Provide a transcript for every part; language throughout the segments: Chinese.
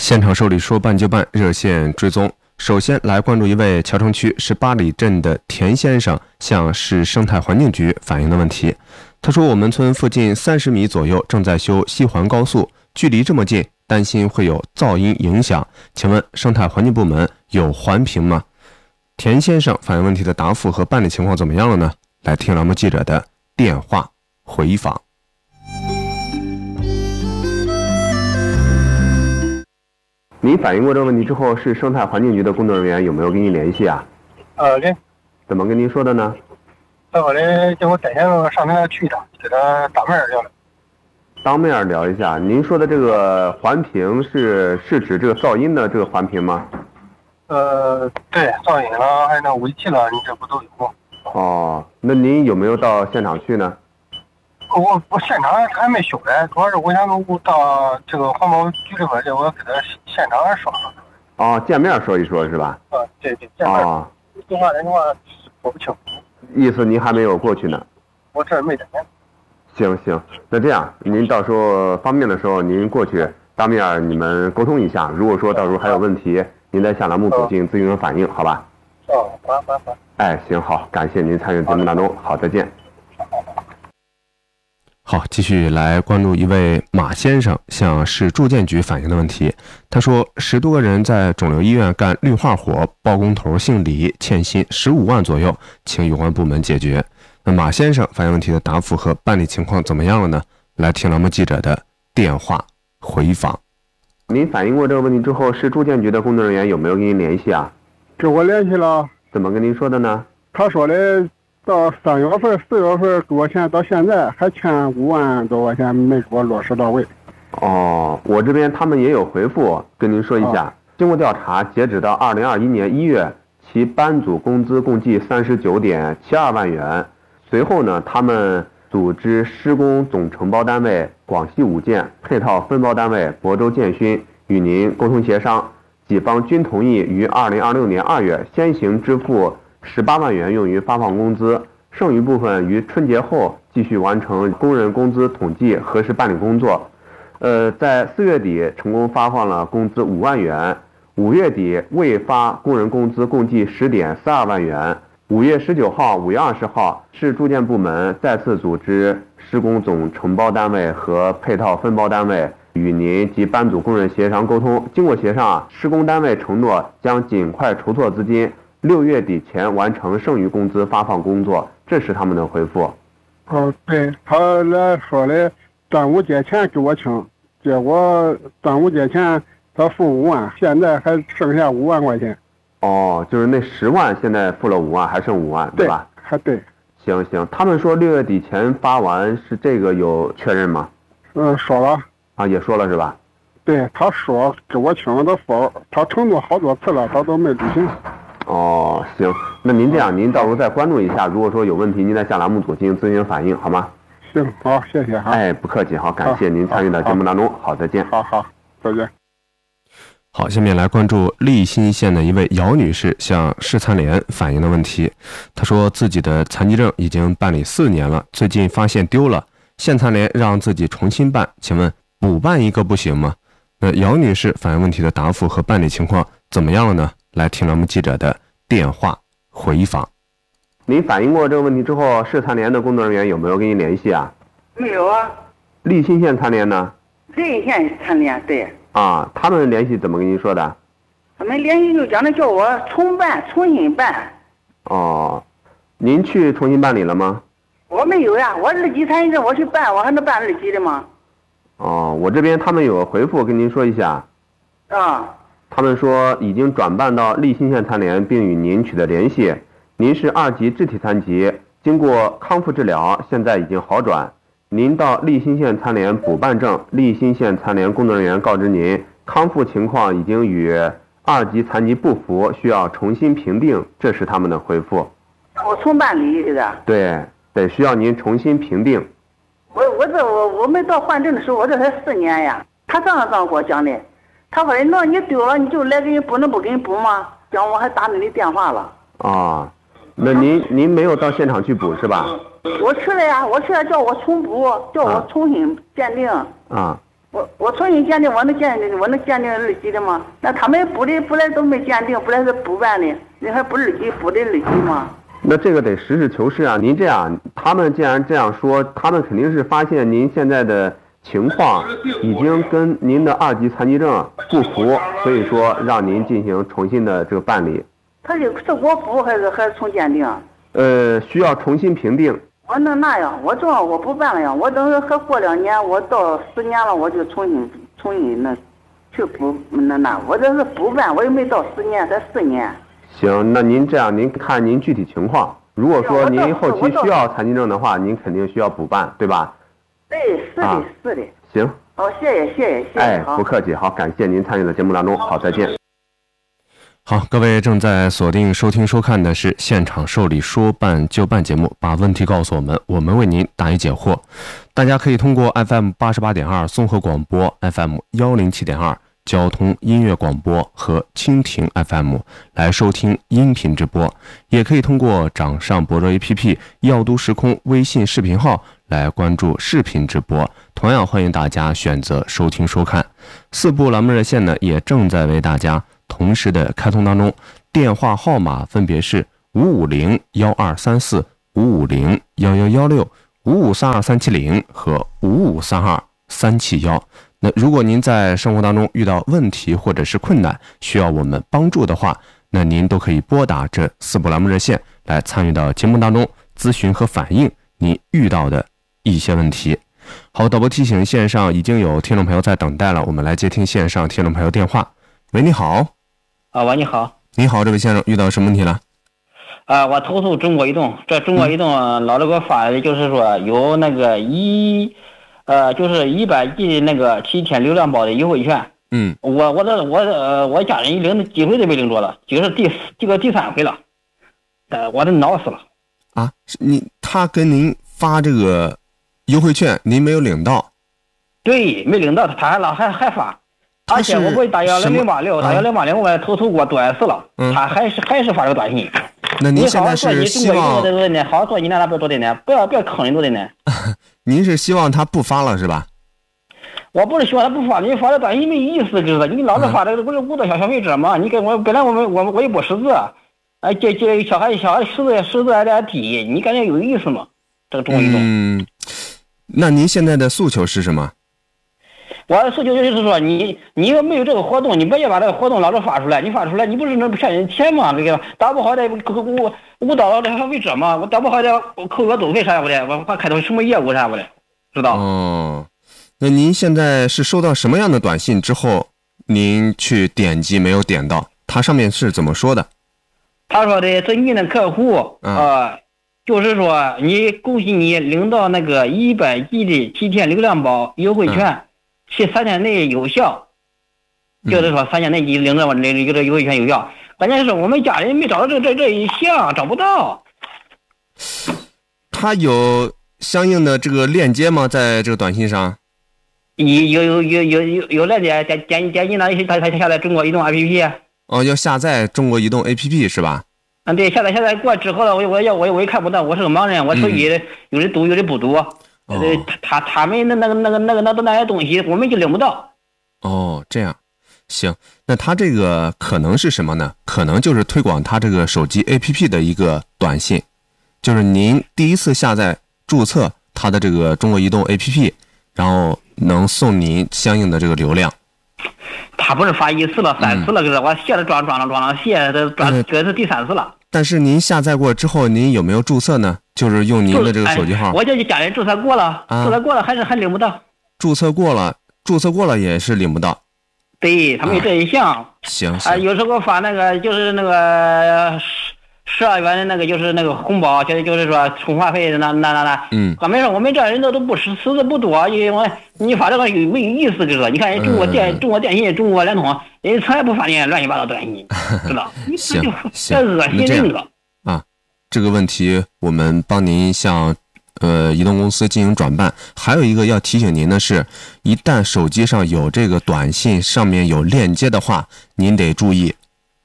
现场受理说办就办，热线追踪。首先来关注一位桥城区18里镇的田先生向市生态环境局反映的问题。他说，我们村附近30米左右正在修西环高速，距离这么近，担心会有噪音影响，请问生态环境部门有环评吗？田先生反映问题的答复和办理情况怎么样了呢？来听栏目记者的电话回访。您反映过这个问题之后，市生态环境局的工作人员有没有跟您联系啊？ 联。 怎么跟您说的呢？ 我的叫我带先生上那去一趟，给他当面聊聊。 当面聊一下。您说的这个环评是指这个噪音的这个环评吗？ 对，噪音了，还有那尾气了，你这不都有吗？ 哦，那您有没有到现场去呢？ 我现场还没修嘞，主要是我想到这个环保局这边去，我给他现场说。 哦，见面说一说是吧？ 对，见面。哦。电话说不清楚。 意思您还没有过去呢？ 我这儿没得呢。 行，那这样，您到时候方便的时候，您过去当面你们沟通一下。如果说到时候还有问题，您在下栏目组进行咨询和反映，好吧？ 好。 哎，行，好，感谢您参与节目当中，好，再见。好，继续来关注一位马先生向市住建局反映的问题。他说，10多个人在肿瘤医院干绿化活，包工头姓李，欠薪15万左右，请有关部门解决。那马先生反映问题的答复和办理情况怎么样了呢？来听栏目记者的电话回访。您反映过这个问题之后，市住建局的工作人员有没有跟您联系啊？ 跟我联系了。 怎么跟您说的呢？ 他说的到3月份、4月份给我钱，到现在还欠5万多块钱没给我落实到位。 哦，我这边他们也有回复，跟您说一下。经过调查，截止到2021年1月，其班组工资共计39.72万元。随后呢，他们组织施工总承包单位广西五建、配套分包单位亳州建勋与您沟通协商，几方均同意于2026年2月先行支付18万元用于发放工资，剩余部分于春节后继续完成工人工资统计核实办理工作。在4月底成功发放了工资5万元，5月底未发工人工资共计10.42万元。5月19号、5月20号，市住建部门再次组织施工总承包单位和配套分包单位与您及班组工人协商沟通。经过协商，施工单位承诺将尽快筹措资金，6月底前完成剩余工资发放工作，这是他们的回复。 对，他来说的端午节前给我清，结果端午节前他付5万，现在还剩下5万块钱。 哦，就是那10万现在付了5万，还剩5万，对吧？ 还对。 行，他们说6月底前发完，是这个有确认吗？ 说了。 啊，也说了是吧？ 对，他说给我清了，他承诺好多次了，他都没履行。 哦，行，那您这样，您到时候再关注一下，如果说有问题，您在下栏目组进行咨询反映，好吗？ 行，好，谢谢哈。 哎，不客气，好，感谢您参与到节目当中，好，再见。 好，再见。 好，下面来关注利辛县的一位姚女士向市残联反映的问题。她说自己的残疾证已经办理4年了，最近发现丢了，县残联让自己重新办，请问补办一个不行吗？那姚女士反映问题的答复和办理情况怎么样了呢？来听栏目记者的电话回访。您反映过这个问题之后，市残联的工作人员有没有跟您联系啊？ 没有啊。 利辛县残联呢？ 利县残联，对。 啊，他们联系怎么跟您说的？ 他们联系就讲的叫我重新办。 哦，您去重新办理了吗？ 我没有呀，我2级残疾证我去办，我还能办2级的吗？ 哦，我这边他们有回复跟您说一下。他们说已经转办到利辛县残联，并与您取得联系。您是2级肢体残疾，经过康复治疗，现在已经好转。您到利辛县残联补办证，利辛县残联工作人员告知您，康复情况已经与2级残疾不符，需要重新评定，这是他们的回复。 我重办理是的。 对，得需要您重新评定。 我没到换证的时候，我这才4年呀。他这样跟我讲的，他说那你丢了你就来给你补，能不给你补吗？讲我还打你的电话了。 啊，那您没有到现场去补是吧？ 我去了呀，我去了叫我重补，叫我重新鉴定。 我重新鉴定，我能鉴定日期的吗？那他们补来都没鉴定，补来是补办的，你还补日期补的日期吗？ 那这个得实事求是啊！您这样，他们既然这样说，他们肯定是发现您现在的情况已经跟您的2级残疾证不符，所以说让您进行重新的这个办理。 他是我补还是重鉴定？ 需要重新评定。 我那样，我不办了呀，我等还过2年，我到10年了，我就重新那去补那，我这是补办，我又没到10年，才4年。行， 那您这样，您看您具体情况。如果说您后期需要残疾证的话，您肯定需要补办，对吧？ 对，是的，是的。 行。 好，谢谢。 哎，不客气，好，感谢您参与的节目当中，好，再见。 好，各位正在锁定收听收看的是现场受理说办就办节目，把问题告诉我们，我们为您答疑解惑。大家可以通过 FM 88.2综合广播、FM 107.2交通音乐广播和蜻蜓 FM 来收听音频直播，也可以通过掌上博热 APP 耀都时空微信视频号来关注视频直播，同样欢迎大家选择收听收看。4部栏目热线呢也正在为大家同时的开通当中，电话号码分别是550-1234、550-1116、5532370和5532371。那如果您在生活当中遇到问题或者是困难，需要我们帮助的话，那您都可以拨打这4部栏目热线来参与到节目当中咨询和反映你遇到的一些问题。好，导播提醒，线上已经有听众朋友在等待了，我们来接听线上听众朋友电话。喂，你好。 喂，你好。 你好，这位先生遇到什么问题了？ 我投诉中国移动，这中国移动老是给我发的，就是说有那个就是100G 那个7天流量包的优惠券。我家人领几回都没领着了，这个是第3回了，我都恼死了。 啊，他跟您发这个优惠券，您没有领到？ 对，没领到，他还发。而且我不打1086，我投诉过多少次了，他还是发这个短信。 那您现在是希望好好做一年了，不要多的呢，不要坑人多的呢。 您是希望他不发了是吧？ 我不是希望他不发，你发的短信没意思，知道？你老是发这个不是误导消费者吗？你给我本来我也不识字，这小孩识字还得低，你感觉有意思吗？这个中国移动。 那您现在的诉求是什么？ 我的诉求就是说，你要没有这个活动，你不要把这个活动老是发出来，你发出来，你不是能骗人钱吗？这个打不好的误导了消费者吗？我打不好的扣个走费啥不的，我开头什么业务啥不的，知道？ 哦，那您现在是收到什么样的短信之后，您去点击没有点到？它上面是怎么说的？ 他说的是你的客户就是说恭喜你领到那个100G 的7天流量包优惠券。是3天内有效，就是说3天内你领着我这个优惠券有效。关键是我们家人没找到这一项，找不到。 他有相应的这个链接吗？在这个短信上？ 有链接，点击哪里？他下载中国移动 APP。 哦，要下载中国移动 APP 是吧？ 对，下载过之后了，我也看不到，我是个盲人，我手机有的读有的不读。他们那些东西我们就领不到。 哦，这样，行，那他这个可能是什么呢？可能就是推广他这个手机 APP 的一个短信，就是您第一次下载注册他的这个中国移动 APP， 然后能送您相应的这个流量。 他不是发1次了3次了，就是我卸了装了卸，这是第3次了。 但是您下载过之后，您有没有注册呢？就是用您的这个手机号。 我叫家人注册过了，还领不到。 注册过了也是领不到。 对，他们有这一项。 行。 有时候发那个就是那个12元的那个就是那个红包，就是说充话费的那。没事，我们这人都不识字不多，因为你发这个有没有意思？就是你看中国电信、中国联通，人从来不发那乱七八糟短信，知道？ 行， 恶心人了啊！这个问题我们帮您向移动公司进行转办。还有一个要提醒您的是，一旦手机上有这个短信上面有链接的话，您得注意，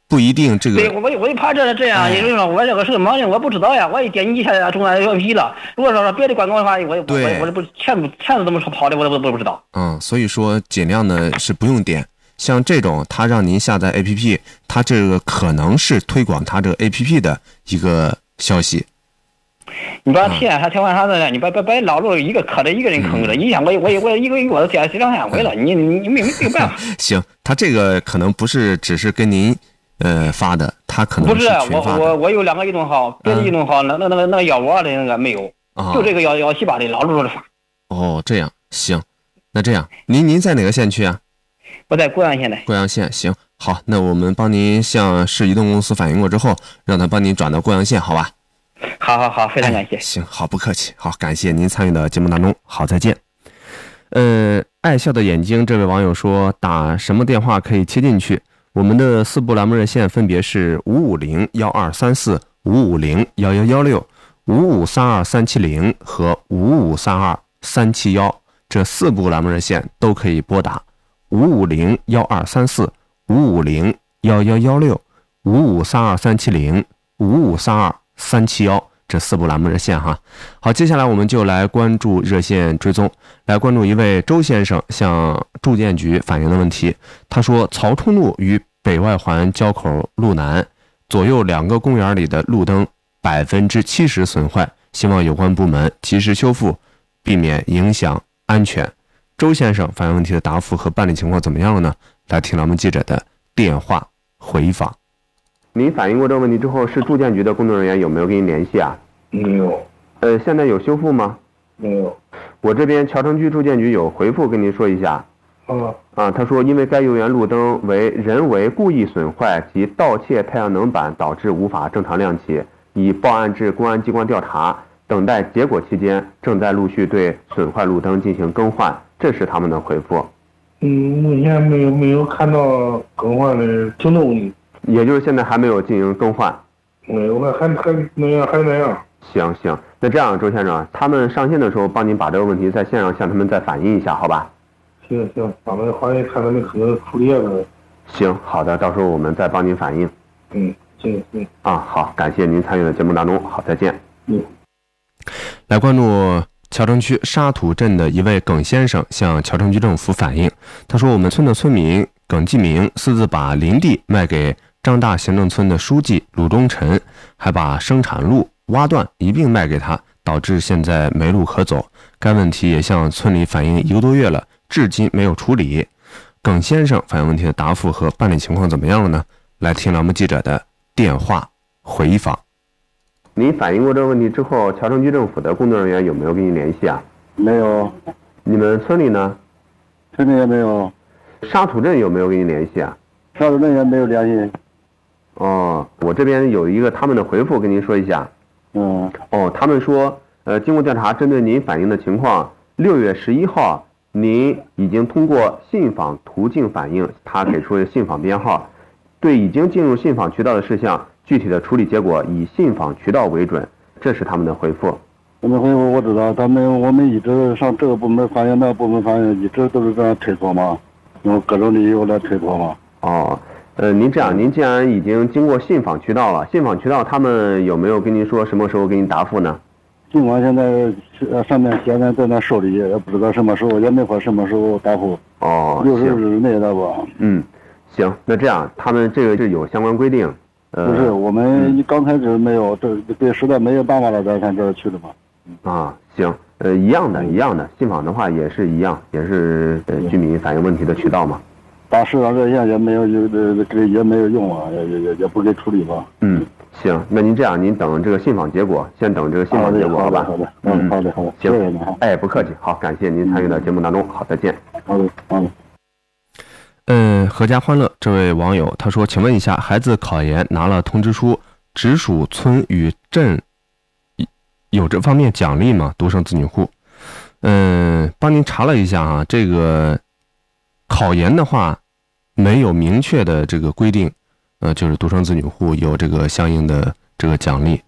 不一定这个。 对，我就怕这样，因为说我这个是个盲人，我不知道呀，我一点击一下中央要批了。如果说别的广告的话，我这不钱都怎么跑的，我不知道。 所以说尽量呢是不用点。像这种他让您下载 APP， 他这个可能是推广他这个 APP 的一个消息。 你把钱还调换啥的，你把老陆一个磕着一个人坑了，你想我一个月都见了2-3回了，你没有办法。 行，他这个可能不是只是跟您发的，他可能不是我有2个移动号，别的移动号那个152的那个没有，就这个178的老陆的发。 哦，这样行，那这样您在哪个县区啊？ 我在贵阳县的。 贵阳县，行，好，那我们帮您向市移动公司反映过之后，让他帮您转到贵阳县，好吧？ 好，非常感谢。 行，好，不客气，好，感谢您参与到节目当中，好，再见。爱笑的眼睛这位网友说，打什么电话可以切进去？我们的4部栏目热线分别是550-1234、550-1116、5532370和5532371，这4部栏目热线都可以拨打550-1234、550-1116、5532370、5532371，这4部栏目热线哈。好，接下来我们就来关注热线追踪，来关注一位周先生向住建局反映的问题。他说，曹冲路与北外环交口路南左右2个公园里的路灯70%损坏，希望有关部门及时修复，避免影响安全。周先生反映问题的答复和办理情况怎么样了呢？来听咱们记者的电话回访。 您反映过这个问题之后，是住建局的工作人员有没有跟您联系啊？ 没有。 现在有修复吗？ 没有。 我这边桥城区住建局有回复跟您说一下。他说因为该游园路灯为人为故意损坏及盗窃太阳能板导致无法正常亮起，已报案至公安机关调查，等待结果期间正在陆续对损坏路灯进行更换，这是他们的回复。 目前没有看到更换的行动， 也就是现在还没有进行更换。 没有，还那样。 行，那这样周先生，他们上线的时候帮您把这个问题在线上向他们再反映一下，好吧？ 行，咱们欢迎看他们可能处理了。 行，好的，到时候我们再帮您反映。 行。 好，感谢您参与的节目当中，好，再见。 来关注桥城区沙土镇的一位耿先生向桥城区政府反映，他说我们村的村民耿继明私自把林地卖给张大行政村的书记鲁忠臣，还把生产路挖断一并卖给他，导致现在没路可走。该问题也向村里反映1个多月了，至今没有处理。耿先生反映问题的答复和办理情况怎么样了呢？来听栏目记者的电话回访。 您反映过这个问题之后，桥城区政府的工作人员有没有跟您联系啊？ 没有。 你们村里呢？ 村里也没有。 沙土镇有没有跟您联系啊？ 沙土镇也没有联系。 我这边有一个他们的回复跟您说一下。他们说，经过调查，针对您反映的情况，6月11号您已经通过信访途径反映，他给出了信访编号，对已经进入信访渠道的事项，具体的处理结果以信访渠道为准，这是他们的回复。 他们回复我知道，我们一直上这个部门反映，那个部门反映，一直都是这样推脱嘛，用各种理由来推脱嘛。 您这样，您既然已经经过信访渠道了，信访渠道他们有没有跟您说什么时候给您答复呢？ 尽管现在上面现在在那受理，也不知道什么时候，也没法什么时候答复。60日内的吧。 行，那这样他们这个是有相关规定。 不是，我们刚开始没有，这实在没有办法了，咱看这儿去的嘛。 行，一样的，信访的话也是一样，也是居民反映问题的渠道嘛。 打市场热线也没有也没有用啊，也不给处理吧。 行，那您这样，您等这个信访结果，先等这个信访结果，好吧？ 好的， 行，谢谢您，不客气，好，感谢您参与到节目当中，好，再见。 好的。 阖家欢乐这位网友他说，请问一下，孩子考研拿了通知书，直属村与镇有这方面奖励吗？独生子女户。帮您查了一下啊，这个考研的话没有明确的这个规定，就是独生子女户有这个相应的这个奖励。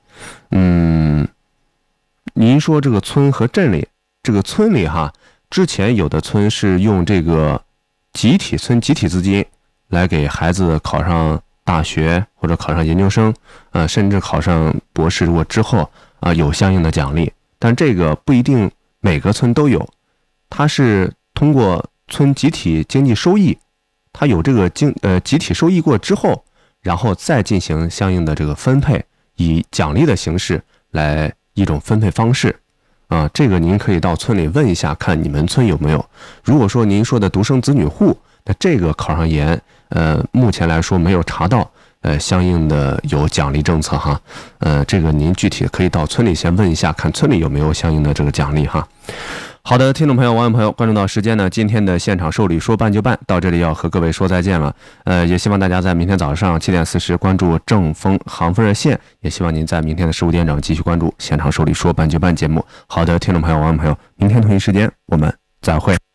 您说这个村和镇里，这个村里哈，之前有的村是用这个集体资金来给孩子考上大学或者考上研究生，甚至考上博士，如果之后有相应的奖励，但这个不一定每个村都有，它是通过村集体经济收益，它有这个集体收益过之后，然后再进行相应的这个分配，以奖励的形式来一种分配方式。这个您可以到村里问一下，看你们村有没有。如果说您说的独生子女户，那这个考上研，目前来说没有查到相应的有奖励政策哈。这个您具体可以到村里先问一下，看村里有没有相应的这个奖励哈。好的，听众朋友、网友朋友，关注到时间呢，今天的现场受理说办就办到这里要和各位说再见了。也希望大家在明天早上7点40关注正风航风热线，也希望您在明天的15点整继续关注现场受理说办就办节目。好的，听众朋友、网友朋友，明天同一时间我们再会。